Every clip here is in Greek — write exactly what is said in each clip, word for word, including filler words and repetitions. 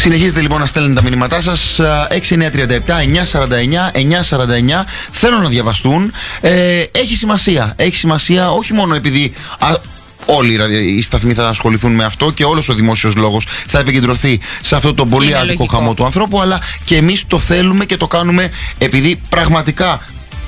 Συνεχίζετε λοιπόν να στέλνετε τα μηνύματά σας. έξι εννιά τρία επτά εννιά σαράντα εννιά εννιά σαράντα εννιά. Θέλω να διαβαστούν. Ε, έχει σημασία. Έχει σημασία όχι μόνο επειδή α, όλοι οι σταθμοί θα ασχοληθούν με αυτό και όλος ο δημόσιος λόγος θα επικεντρωθεί σε αυτό το πολύ άδικο χαμό του ανθρώπου, αλλά και εμείς το θέλουμε και το κάνουμε επειδή πραγματικά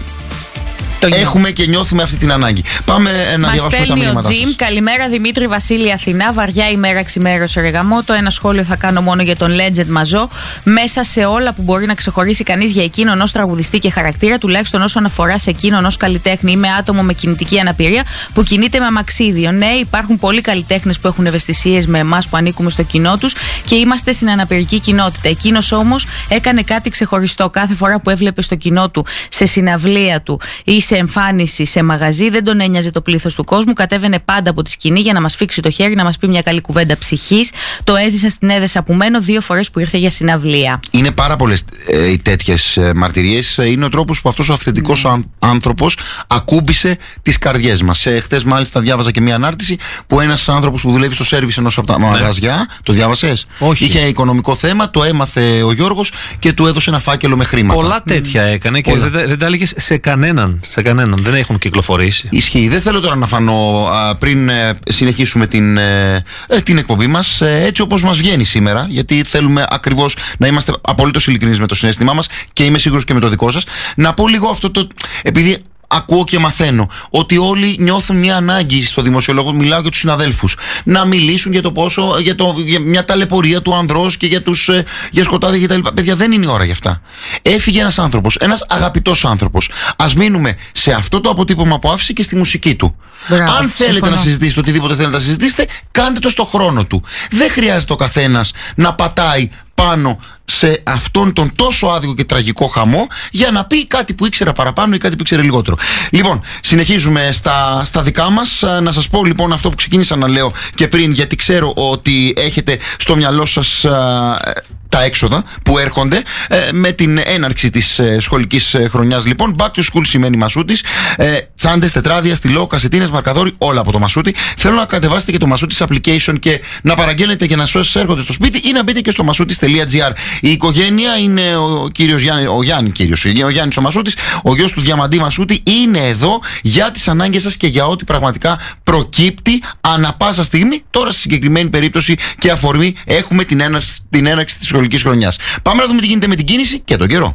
έχουμε και νιώθουμε αυτή την ανάγκη. Πάμε να Μας διαβάσουμε τα μηνύματα σας. Τζιμ, καλημέρα Δημήτρη, Βασίλη, Αθηνά. Βαριά ημέρα, ξημέρωσε ρεγαμότο. Ένα σχόλιο θα κάνω μόνο για τον Legend Μαζό. Μέσα σε όλα που μπορεί να ξεχωρίσει κανείς για εκείνον ως τραγουδιστή και χαρακτήρα, τουλάχιστον όσον αφορά σε εκείνον ως καλλιτέχνη, είμαι άτομο με κινητική αναπηρία που κινείται με αμαξίδιο. Ναι, υπάρχουν πολλοί καλλιτέχνες που έχουν ευαισθησίες με εμάς που ανήκουμε στο κοινό τους και είμαστε στην αναπηρική κοινότητα. Εκείνος όμως έκανε κάτι ξεχωριστό. Κάθε φορά που έβλεπε στο κοινό του, σε συναυλία του ή σε εμφάνιση σε μαγαζί, δεν τον ένοιαζε το πλήθος του κόσμου. Κατέβαινε πάντα από τη σκηνή για να μας φίξει το χέρι, να μας πει μια καλή κουβέντα ψυχής. Το έζησα στην Έδεσα που μένω δύο φορές που ήρθε για συναυλία. Είναι πάρα πολλές ε, τέτοιες ε, μαρτυρίες. Είναι ο τρόπος που αυτός ο αυθεντικός mm. άνθρωπος ακούμπησε τις καρδιές μας. Ε, χτες μάλιστα διάβαζα και μια ανάρτηση που ένας άνθρωπος που δουλεύει στο σέρβις ενός από τα ναι. μαγαζιά. Το διάβασες? Όχι. Είχε οικονομικό θέμα, το έμαθε ο Γιώργος και του έδωσε ένα φάκελο με χρήματα. Πολλά τέτοια έκανε και δεν, δεν τα έλεγε σε κανέναν. Σε κανέναν. Δεν έχουν κυκλοφορήσει. Ισχύει. Δεν θέλω τώρα να φανώ α, πριν ε, συνεχίσουμε την, ε, την εκπομπή μας ε, έτσι όπως μας βγαίνει σήμερα, γιατί θέλουμε ακριβώς να είμαστε απολύτως ειλικρινείς με το συναίσθημά μας και είμαι σίγουρος και με το δικό σας. Να πω λίγο αυτό το. Επειδή ακούω και μαθαίνω ότι όλοι νιώθουν μια ανάγκη στο δημοσιολόγο, μιλάω για τους συναδέλφους, να μιλήσουν για το πόσο, για, το, για μια ταλαιπωρία του ανδρός και για, τους, για σκοτάδια κτλ. Παιδιά, δεν είναι η ώρα για αυτά. Έφυγε ένας άνθρωπος, ένας αγαπητός άνθρωπος. Ας μείνουμε σε αυτό το αποτύπωμα που άφησε και στη μουσική του. Μπράβο, αν θέλετε συμφωνώ. να συζητήσετε οτιδήποτε θέλετε να συζητήσετε, κάντε το στο χρόνο του. Δεν χρειάζεται ο καθένας να πατάει πάνω σε αυτόν τον τόσο άδικο και τραγικό χαμό για να πει κάτι που ήξερα παραπάνω ή κάτι που ήξερε λιγότερο. Λοιπόν, συνεχίζουμε στα, στα δικά μας. Να σας πω λοιπόν αυτό που ξεκίνησα να λέω και πριν, γιατί ξέρω ότι έχετε στο μυαλό σας α, τα έξοδα που έρχονται ε, με την έναρξη της ε, σχολικής ε, χρονιάς. Λοιπόν, back to school σημαίνει Μασούτης, ε, τσάντες, τετράδια, στυλό, κασετίνες, μαρκαδόρι, όλα από το Μασούτη. Θέλω να κατεβάσετε και το Μασούτης application και να παραγγέλνετε και να σας έρχονται στο σπίτι ή να μπείτε και στο μασούτης τελεία τζι άρ. Η οικογένεια είναι ο κύριος Γιάννη, ο Γιάννη κύριος, ο Γιάννης ο Μασούτης, ο γιος του Διαμαντή Μασούτη, είναι εδώ για τις ανάγκες σας και για ό,τι πραγματικά προκύπτει ανά πάσα στιγμή. Τώρα στη συγκεκριμένη περίπτωση και αφορμή έχουμε την έναρξη, την έναρξη της σχολικής χρονιάς. Πάμε να δούμε τι γίνεται με την κίνηση και τον καιρό.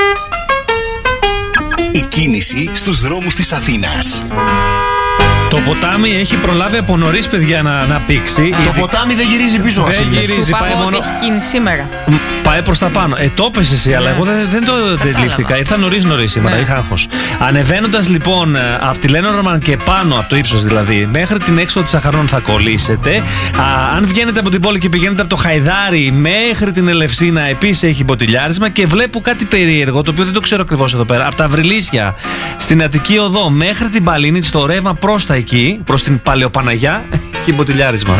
Η κίνηση στους δρόμους της Αθήνας. Το ποτάμι έχει προλάβει από νωρίς, παιδιά, να, να πήξει. Το γιατί... ποτάμι δεν γυρίζει πίσω, δεν γυρίζει, Σου πάει μόνο. Έχει κίνηση σήμερα. Πάει προς τα πάνω. Ε, το έπεσαι εσύ, ναι. αλλά εγώ δεν, δεν το αντιλήφθηκα. Ήρθα νωρίς νωρίς σήμερα, ναι. είχα άγχος. Ανεβαίνοντας λοιπόν από τη Λένορμαν και πάνω, από το ύψος δηλαδή, μέχρι την έξοδο της Αχαρνών θα κολλήσετε. Α, αν βγαίνετε από την πόλη και πηγαίνετε από το Χαϊδάρι μέχρι την Ελευσίνα, επίσης έχει μποτιλιάρισμα και βλέπω κάτι περίεργο, το οποίο δεν το ξέρω ακριβώς εδώ πέρα. Από τα Βρυλίσια στην Αττική Οδό μέχρι την Παλίνη, στο ρεύμα προς τα εκεί, προς την Παλαιοπαναγιά, έχει μποτιλιάρισμα.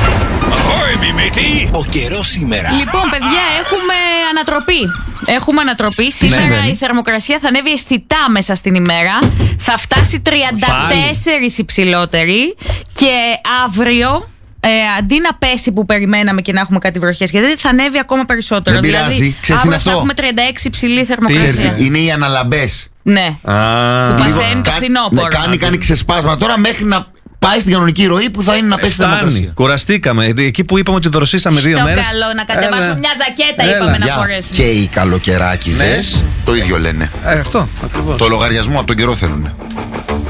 Ο καιρός σήμερα. Λοιπόν, παιδιά, έχουμε ανατροπή. Έχουμε ανατροπή. Σήμερα ναι, η θερμοκρασία θα ανέβει αισθητά μέσα στην ημέρα. Θα φτάσει τριάντα τέσσερα υψηλότερη. Και αύριο, ε, αντί να πέσει που περιμέναμε και να έχουμε κάτι βροχές, γιατί θα ανέβει ακόμα περισσότερο. Δεν δηλαδή, πειράζει. αύριο θα έχουμε τριάντα έξι υψηλή θερμοκρασία. Είναι οι αναλαμπές. Ναι. Α, που παθαίνει το φθινόπωρο. Ναι, κάνει, κάνει ξεσπάσμα τώρα μέχρι να πάει στην κανονική ροή που θα είναι να πέσει η θερμοκρασία. Κουραστήκαμε. Εκεί που είπαμε ότι δροσίσαμε δύο Στο μέρες. καλό, να κατεβάσουμε Έλα. μια ζακέτα, Έλα. είπαμε Για. να φορέσουμε. Και οι καλοκαιράκηδες ναι. το ίδιο λένε. Ε, αυτό ακριβώς. Το λογαριασμό από τον καιρό θέλουν.